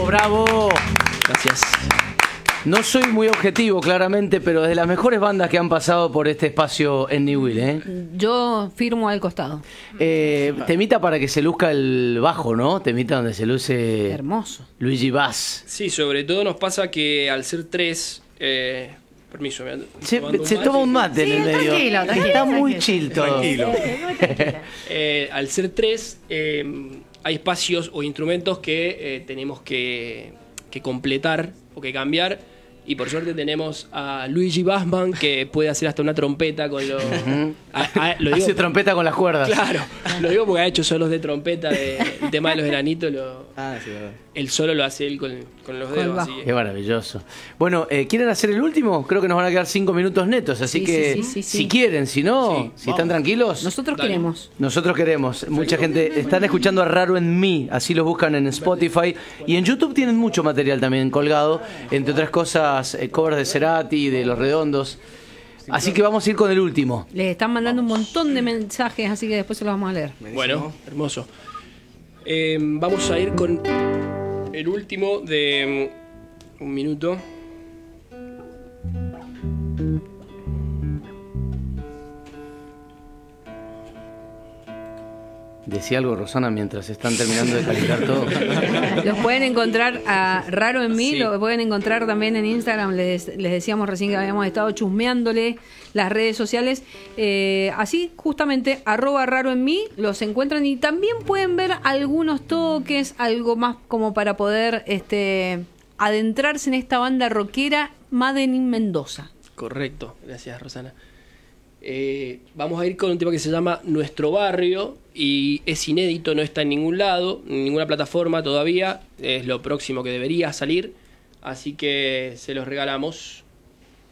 bravo. Gracias. No soy muy objetivo, claramente, pero de las mejores bandas que han pasado por este espacio en Newell, ¿eh? Yo firmo al costado. Temita para que se luzca el bajo, ¿no? Temita donde se luce... Hermoso. Luigi Bass. Sí, sobre todo nos pasa que al ser 3... permiso, Se toma un mate en el medio. Tranquilo, Está muy chill todo. Tranquilo. al ser 3, hay espacios o instrumentos que tenemos que completar o que cambiar. Y por suerte tenemos a Luigi Bassman, que puede hacer hasta una trompeta con los... lo digo, Hace trompeta con las cuerdas. claro, lo digo porque ha hecho solos de trompeta, el tema de los enanitos, Sí, verdad. el solo lo hace él con los Con el dedos. bajo. Así Qué maravilloso. Bueno, ¿quieren hacer el último? Creo que nos van a quedar 5 minutos netos, así Sí, que sí. si quieren, si no, Sí, si están tranquilos. Nosotros Dale. queremos. Nosotros queremos. Mucha gente están escuchando a Raro en Mí, así los buscan en Spotify. Y en YouTube tienen mucho material también colgado, entre otras cosas, covers de Cerati, de Los Redondos. Así que vamos a ir con el último. Les están mandando un montón de mensajes, así que después se los vamos a leer. Bueno, hermoso. Vamos a ir con el último de un minuto. Decía algo, Rosana, mientras están terminando de calentar todo. Los pueden encontrar a Raro en Mí, Sí. lo pueden encontrar también en Instagram. Les decíamos recién que habíamos estado chusmeándole las redes sociales. Así, justamente, @Raro en Mí, los encuentran y también pueden ver algunos toques, algo más como para poder adentrarse en esta banda rockera Made in Mendoza. Correcto, gracias Rosana. Vamos a ir con un tema que se llama Nuestro Barrio y es inédito, no está en ningún lado, en ninguna plataforma todavía, es lo próximo que debería salir, así que se los regalamos.